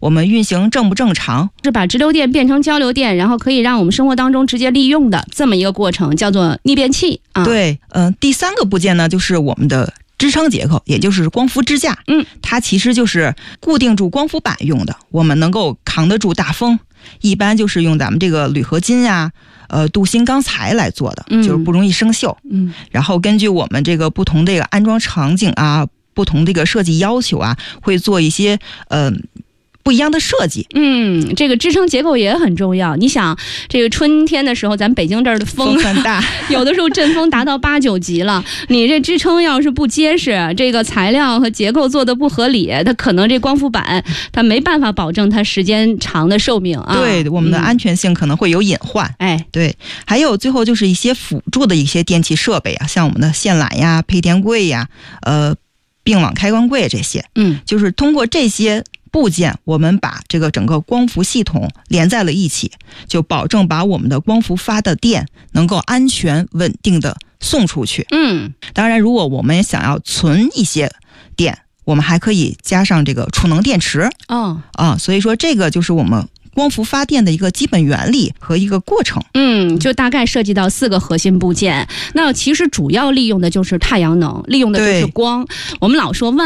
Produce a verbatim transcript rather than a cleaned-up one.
我们运行正不正常， 是把直流电变成交流电，然后可以让我们生活当中直接利用的这么一个过程，叫做逆变器啊。 对，嗯、呃，第三个部件呢，就是我们的支撑结构，也就是光伏支架。 嗯， 它其实就是固定住光伏板用的，我们能够扛得住大风，一般就是用咱们这个铝合金呀、呃镀锌钢材来做的， 嗯、 就是不容易生锈。 嗯， 然后根据我们这个不同这个安装场景啊，不同这个设计要求啊，会做一些呃。不一样的设计。 嗯，这个支撑结构也很重要。你想，这个春天的时候，咱北京这儿的风很大， 有的时候阵风达到八九级了。你这支撑要是不结实，这个材料和结构做的不合理，它可能这光伏板它没办法保证它时间长的寿命啊。 对，我们的安全性可能会有隐患。 嗯、哎， 对，还有最后就是一些辅助的一些电器设备啊，像我们的线缆呀、配电柜呀、呃并网开关柜这些。 嗯， 就是通过这些部件，我们把这个整个光伏系统连在了一起，就保证把我们的光伏发的电能够安全稳定的送出去。 嗯， 当然如果我们想要存一些电，我们还可以加上这个储能电池。 哦， 啊，所以说这个就是我们光伏发电的一个基本原理和一个过程。 嗯，就大概涉及到四个核心部件。那其实主要利用的就是太阳能，利用的就是光。我们老说万